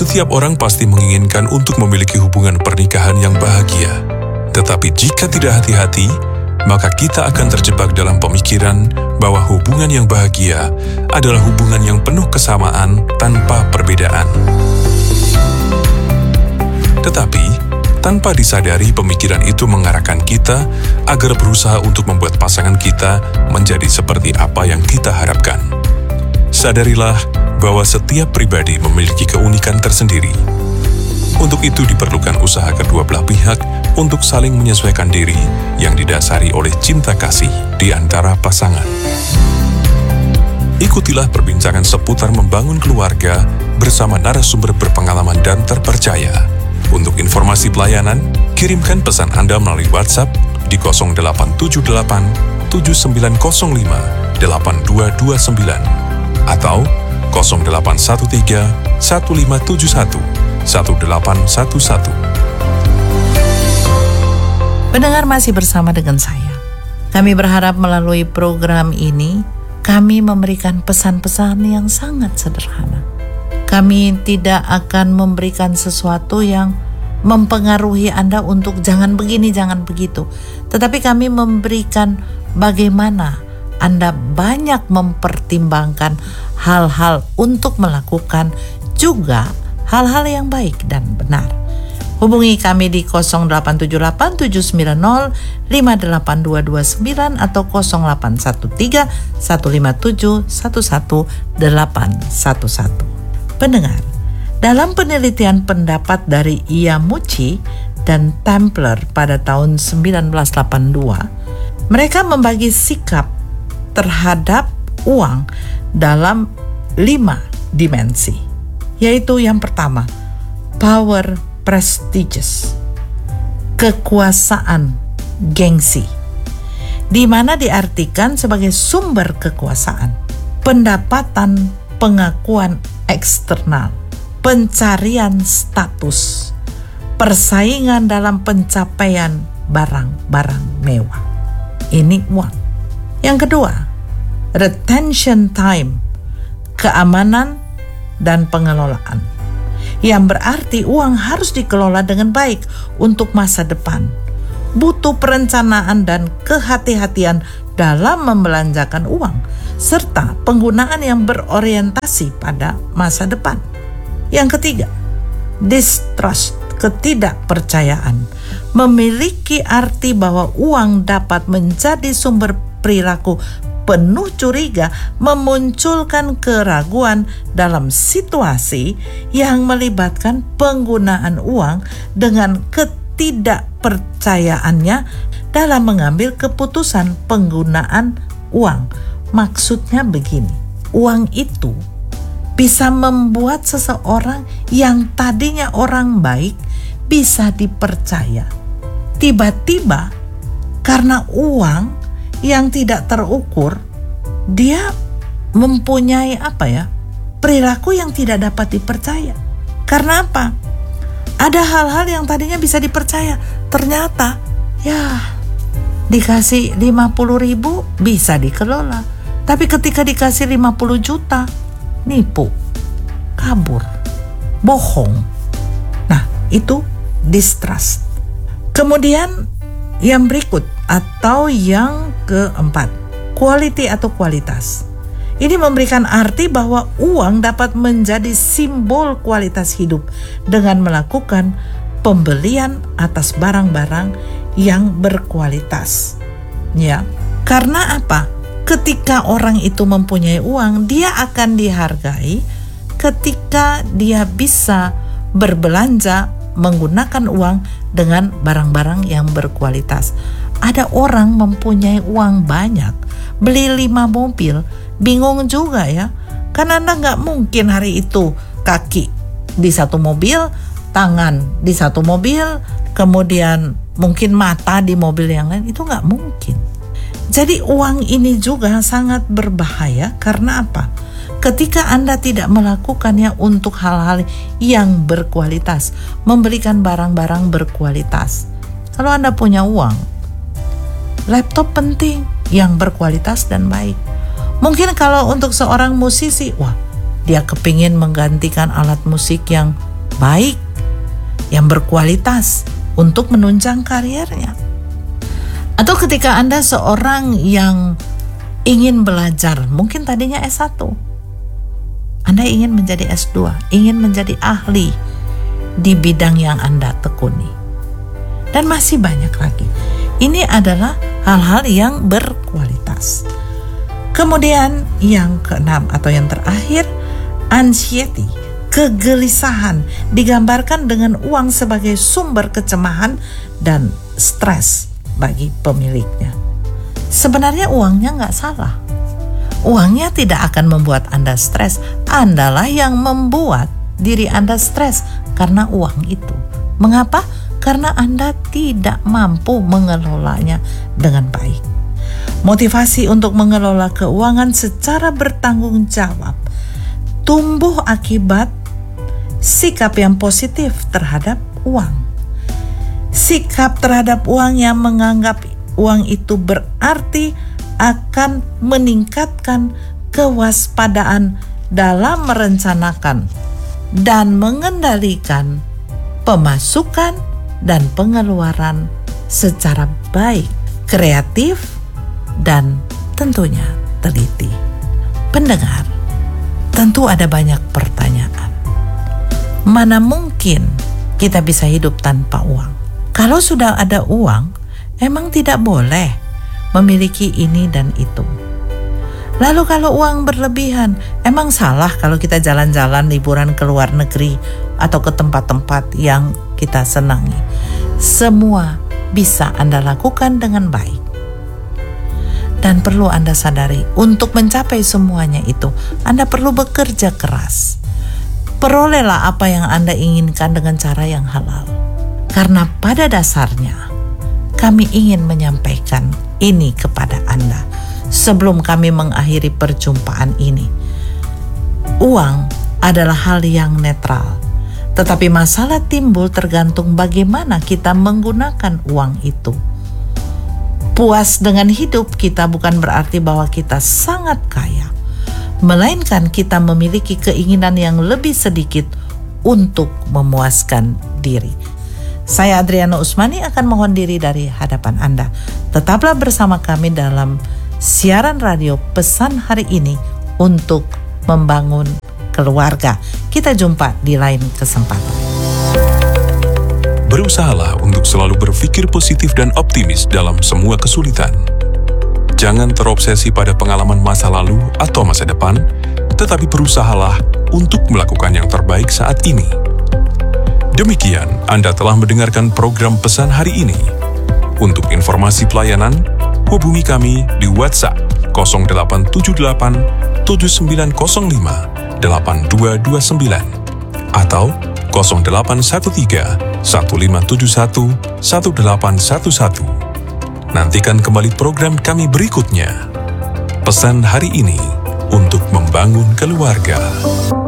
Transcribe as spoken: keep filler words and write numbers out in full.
Setiap orang pasti menginginkan untuk memiliki hubungan pernikahan yang bahagia. Tetapi jika tidak hati-hati, maka kita akan terjebak dalam pemikiran bahwa hubungan yang bahagia adalah hubungan yang penuh kesamaan tanpa perbedaan. Tetapi, tanpa disadari pemikiran itu mengarahkan kita agar berusaha untuk membuat pasangan kita menjadi seperti apa yang kita harapkan. Sadarilah bahwa setiap pribadi memiliki keunikan tersendiri. Untuk itu diperlukan usaha kedua belah pihak untuk saling menyesuaikan diri yang didasari oleh cinta kasih di antara pasangan. Ikutilah perbincangan seputar membangun keluarga bersama narasumber berpengalaman dan terpercaya. Untuk informasi pelayanan, kirimkan pesan Anda melalui WhatsApp di nol delapan tujuh delapan tujuh sembilan nol lima delapan dua dua sembilan atau nol delapan satu tiga satu lima tujuh satu satu delapan satu satu. Pendengar masih bersama dengan saya. Kami berharap melalui program ini, kami memberikan pesan-pesan yang sangat sederhana. Kami tidak akan memberikan sesuatu yang mempengaruhi Anda untuk jangan begini, jangan begitu. Tetapi kami memberikan bagaimana Anda banyak mempertimbangkan hal-hal untuk melakukan juga hal-hal yang baik dan benar. Hubungi kami di nol delapan tujuh delapan tujuh sembilan nol lima delapan dua dua sembilan atau nol delapan satu tiga satu lima tujuh satu satu delapan satu satu. Pendengar, dalam penelitian pendapat dari Iamuchi dan Templer pada tahun sembilan belas delapan puluh dua, mereka membagi sikap terhadap uang dalam lima dimensi, yaitu yang pertama, power prestigious, kekuasaan gengsi, di mana diartikan sebagai sumber kekuasaan, pendapatan, pengakuan eksternal, pencarian status, persaingan dalam pencapaian barang-barang mewah. Ini uang. Yang kedua, retention time, keamanan dan pengelolaan, yang berarti uang harus dikelola dengan baik untuk masa depan. Butuh perencanaan dan kehati-hatian dalam membelanjakan uang, serta penggunaan yang berorientasi pada masa depan. Yang ketiga, distrust, ketidakpercayaan, memiliki arti bahwa uang dapat menjadi sumber perilaku penuh curiga, memunculkan keraguan dalam situasi yang melibatkan penggunaan uang dengan ketidakpercayaannya dalam mengambil keputusan penggunaan uang. Maksudnya begini, uang itu bisa membuat seseorang yang tadinya orang baik bisa dipercaya. Tiba-tiba karena uang yang tidak terukur, dia mempunyai apa ya? perilaku yang tidak dapat dipercaya. Karena apa? Ada hal-hal yang tadinya bisa dipercaya, ternyata ya dikasih lima puluh ribu bisa dikelola. Tapi ketika dikasih lima puluh juta, nipu, kabur, bohong. Nah, itu distrust. Kemudian yang berikut atau yang keempat, quality atau kualitas. Ini memberikan arti bahwa uang dapat menjadi simbol kualitas hidup dengan melakukan pembelian atas barang-barang yang berkualitas. Ya, karena apa? Ketika orang itu mempunyai uang, dia akan dihargai ketika dia bisa berbelanja menggunakan uang dengan barang-barang yang berkualitas. Ada orang mempunyai uang banyak, beli lima mobil, bingung juga ya. Kan Anda gak mungkin hari itu kaki di satu mobil, tangan di satu mobil, kemudian mungkin mata di mobil yang lain, itu gak mungkin. Jadi uang ini juga sangat berbahaya karena apa? Ketika Anda tidak melakukannya untuk hal-hal yang berkualitas, memberikan barang-barang berkualitas. Kalau Anda punya uang, laptop penting yang berkualitas dan baik. Mungkin kalau untuk seorang musisi, wah, dia kepingin menggantikan alat musik yang baik, yang berkualitas untuk menunjang karirnya. Atau ketika Anda seorang yang ingin belajar, mungkin tadinya S satu, Anda ingin menjadi S dua, ingin menjadi ahli di bidang yang Anda tekuni, dan masih banyak lagi. Ini adalah hal-hal yang berkualitas. Kemudian yang keenam atau yang terakhir, anxiety, kegelisahan, digambarkan dengan uang sebagai sumber kecemahan dan stres bagi pemiliknya. Sebenarnya uangnya nggak salah. Uangnya tidak akan membuat Anda stres. Andalah yang membuat diri Anda stres karena uang itu. Mengapa? Karena Anda tidak mampu mengelolanya dengan baik. Motivasi untuk mengelola keuangan secara bertanggung jawab tumbuh akibat sikap yang positif terhadap uang. Sikap terhadap uang yang menganggap uang itu berarti akan meningkatkan kewaspadaan dalam merencanakan dan mengendalikan pemasukan dan pengeluaran secara baik, kreatif, dan tentunya teliti. Pendengar, tentu ada banyak pertanyaan. Mana mungkin kita bisa hidup tanpa uang? Kalau sudah ada uang, emang tidak boleh memiliki ini dan itu. Lalu kalau uang berlebihan, emang salah kalau kita jalan-jalan liburan ke luar negeri atau ke tempat-tempat yang kita senangi? Semua bisa Anda lakukan dengan baik. Dan perlu Anda sadari, untuk mencapai semuanya itu, Anda perlu bekerja keras. Perolehlah apa yang Anda inginkan dengan cara yang halal. Karena pada dasarnya, kami ingin menyampaikan ini kepada Anda sebelum kami mengakhiri perjumpaan ini. Uang adalah hal yang netral, tetapi masalah timbul tergantung bagaimana kita menggunakan uang itu. Puas dengan hidup kita bukan berarti bahwa kita sangat kaya, melainkan kita memiliki keinginan yang lebih sedikit untuk memuaskan diri. Saya Adriana Usmani akan mohon diri dari hadapan Anda. Tetaplah bersama kami dalam siaran radio Pesan Hari Ini untuk membangun keluarga. Kita jumpa di lain kesempatan. Berusahalah untuk selalu berpikir positif dan optimis dalam semua kesulitan. Jangan terobsesi pada pengalaman masa lalu atau masa depan, tetapi berusahalah untuk melakukan yang terbaik saat ini. Demikian, Anda telah mendengarkan program Pesan Hari Ini. Untuk informasi pelayanan, hubungi kami di WhatsApp nol delapan tujuh delapan tujuh sembilan nol lima delapan dua dua sembilan atau nol delapan satu tiga satu lima tujuh satu satu delapan satu satu. Nantikan kembali program kami berikutnya. Pesan Hari Ini untuk membangun keluarga.